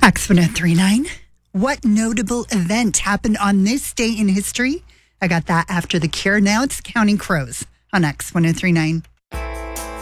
X1039. What notable event happened on this day in history? I got that after The Cure. Now it's Counting Crows on X1039.